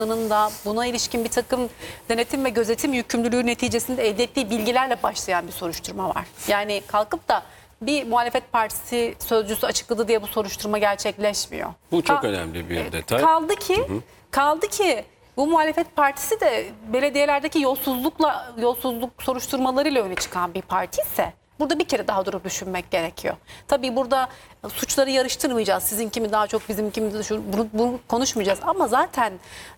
da buna ilişkin bir takım denetim ve gözetim yükümlülüğü neticesinde elde ettiği bilgilerle başlayan bir soruşturma var. Yani kalkıp da bir muhalefet partisi sözcüsü açıkladı diye bu soruşturma gerçekleşmiyor. Bu çok önemli bir detay. Kaldı ki bu muhalefet partisi de belediyelerdeki yolsuzluk soruşturmalarıyla öne çıkan bir parti ise burada bir kere daha durup düşünmek gerekiyor. Tabii burada suçları yarıştırmayacağız. Sizinki mi daha çok, bizimki mi, bunu konuşmayacağız. Ama zaten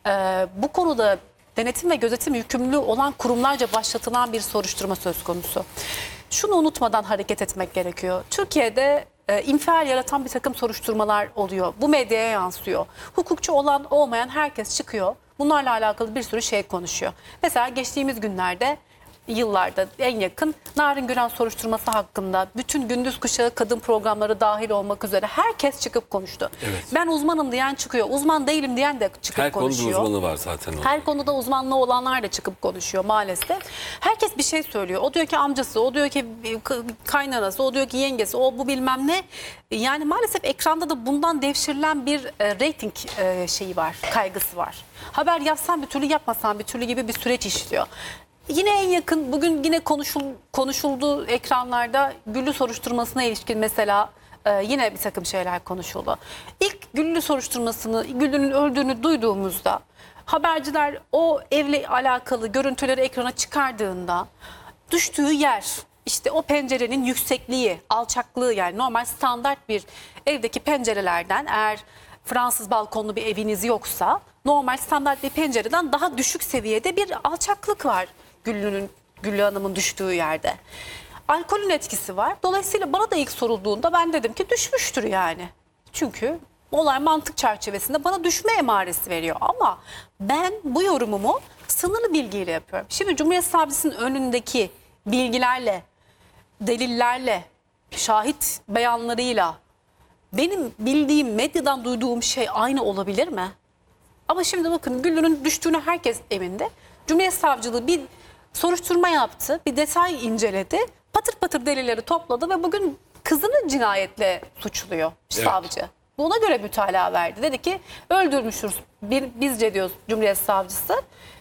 bu konuda denetim ve gözetim yükümlülüğü olan kurumlarca başlatılan bir soruşturma söz konusu. Şunu unutmadan hareket etmek gerekiyor. Türkiye'de infial yaratan bir takım soruşturmalar oluyor. Bu medyaya yansıyor. Hukukçu olan olmayan herkes çıkıyor. Bunlarla alakalı bir sürü şey konuşuyor. Mesela geçtiğimiz günlerde, yıllarda en yakın Narin Güran soruşturması hakkında bütün gündüz kuşağı kadın programları dahil olmak üzere herkes çıkıp konuştu. Evet. Ben uzmanım diyen çıkıyor. Uzman değilim diyen de çıkıp konuşuyor. Her konuda uzmanı var zaten. Her konuda uzmanlığı olanlar da çıkıp konuşuyor maalesef. Herkes bir şey söylüyor. O diyor ki amcası, o diyor ki kaynanası, o diyor ki yengesi, o bu bilmem ne. Yani maalesef ekranda da bundan devşirilen bir reyting şeyi var, kaygısı var. Haber yazsan bir türlü, yapmasan bir türlü gibi bir süreç işliyor. Yine en yakın bugün yine konuşuldu ekranlarda Güllü soruşturmasına ilişkin mesela yine bir takım şeyler konuşuldu. İlk Güllü soruşturmasını, Güllü'nün öldüğünü duyduğumuzda haberciler o evle alakalı görüntüleri ekrana çıkardığında düştüğü yer, işte o pencerenin yüksekliği, alçaklığı, yani normal standart bir evdeki pencerelerden, eğer Fransız balkonlu bir eviniz yoksa normal standart bir pencereden daha düşük seviyede bir alçaklık var Güllü Hanım'ın düştüğü yerde. Alkolün etkisi var. Dolayısıyla bana da ilk sorulduğunda ben dedim ki düşmüştür yani. Çünkü olay mantık çerçevesinde bana düşme emaresi veriyor. Ama ben bu yorumumu sınırlı bilgiyle yapıyorum. Şimdi Cumhuriyet Savcısının önündeki bilgilerle, delillerle, şahit beyanlarıyla benim bildiğim, medyadan duyduğum şey aynı olabilir mi? Ama şimdi bakın, Güllü'nün düştüğüne herkes emindi. Cumhuriyet Savcılığı bir soruşturma yaptı, bir detay inceledi, patır patır delilleri topladı ve bugün kızını cinayetle suçluyor savcı. Buna göre mütalaa verdi. Dedi ki öldürmüşüz, bizce diyor Cumhuriyet Savcısı.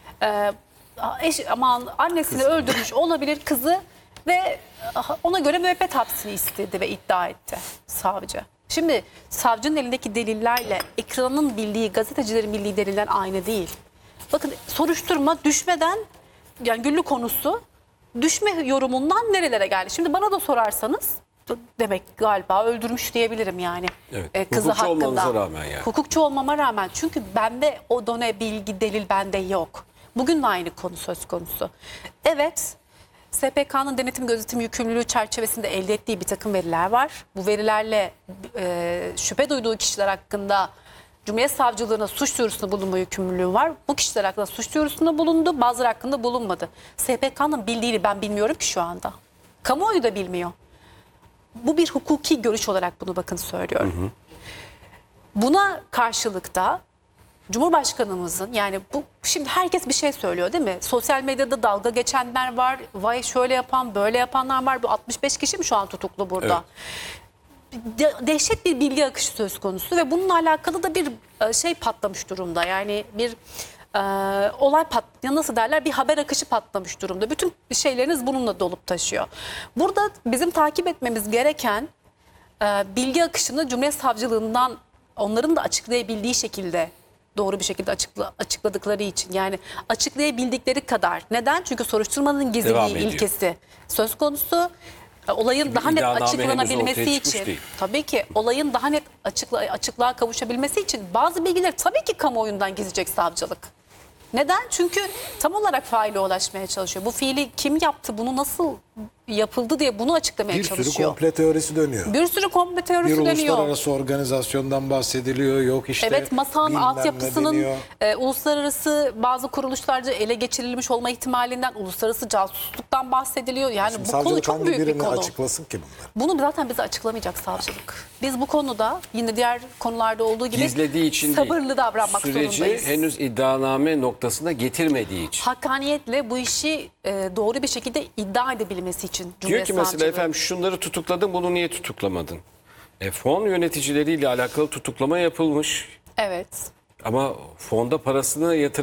Annesini öldürmüş olabilir kızı ve ona göre müebbet hapsini istedi ve iddia etti savcı. Şimdi savcının elindeki delillerle ekranın bildiği, gazetecilerin bildiği deliller aynı değil. Bakın, soruşturma düşmeden, yani Güllü konusu düşme yorumundan nerelere geldi? Şimdi bana da sorarsanız demek galiba öldürmüş diyebilirim yani. Evet. Kızı Hukukçu hakkında. olmanıza rağmen yani. Hukukçu olmama rağmen, çünkü bende o done bilgi, delil bende yok. Bugün de aynı konu söz konusu. Evet, SPK'nın denetim gözetim yükümlülüğü çerçevesinde elde ettiği bir takım veriler var. Bu verilerle şüphe duyduğu kişiler hakkında Cumhuriyet Savcılığına suç duyurusunda bulunma yükümlülüğü var. Bu kişiler hakkında suç duyurusunda bulundu, bazıları hakkında bulunmadı. SPK'nın bildiğini ben bilmiyorum ki şu anda. Kamuoyu da bilmiyor. Bu bir hukuki görüş olarak bunu bakın söylüyorum. Buna karşılık da Cumhurbaşkanımızın, yani bu şimdi herkes bir şey söylüyor değil mi? Sosyal medyada dalga geçenler var. Vay şöyle yapan, böyle yapanlar var. Bu 65 kişi mi şu an tutuklu burada? Evet. Dehşet bir bilgi akışı söz konusu ve bununla alakalı da bir şey patlamış durumda. Yani bir olay nasıl derler, bir haber akışı patlamış durumda. Bütün şeyleriniz bununla dolup taşıyor. Burada bizim takip etmemiz gereken bilgi akışını Cumhuriyet Savcılığından onların da açıklayabildiği şekilde, doğru bir şekilde açıkladıkları için, yani açıklayabildikleri kadar. Neden? Çünkü soruşturmanın gizliliği ilkesi söz konusu. Olayın Çünkü daha net iddianame açıklanabilmesi için, tabii ki olayın daha net açıklığa kavuşabilmesi için bazı bilgiler tabii ki kamuoyundan gizleyecek savcılık. Neden? Çünkü tam olarak faile ulaşmaya çalışıyor. Bu fiili kim yaptı, bunu nasıl yapıldı diye bunu açıklamaya çalışıyor. Bir sürü komple teorisi dönüyor. Bir sürü komple teorisi bir dönüyor. Uluslararası organizasyondan bahsediliyor. Yok işte. Evet, masanın altyapısının uluslararası bazı kuruluşlarca ele geçirilmiş olma ihtimalinden, uluslararası casusluktan bahsediliyor. Yani şimdi bu konu çok büyük bir konu. açıklasın ki bunlar? Bunu zaten bize açıklamayacak savcılık. Biz bu konuda yine diğer konularda olduğu gibi gizlediği için sabırlı değil, davranmak süreci zorundayız. henüz iddianame noktasına getirmediği için. Hakkaniyetle bu işi doğru bir şekilde iddia edebilmesi için Diyor ki mesela Savcılığı. efendim şunları tutukladın, bunu niye tutuklamadın? Fon yöneticileriyle alakalı tutuklama yapılmış. Evet. Ama fonda parasını